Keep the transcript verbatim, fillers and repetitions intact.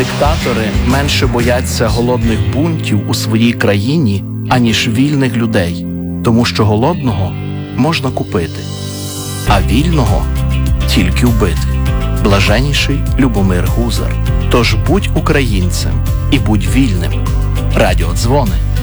Диктатори менше бояться голодних бунтів у своїй країні, аніж вільних людей, тому що голодного можна купити, а вільного тільки вбити. Блаженніший Любомир Гузар. Тож будь українцем і будь вільним. Радіодзвони.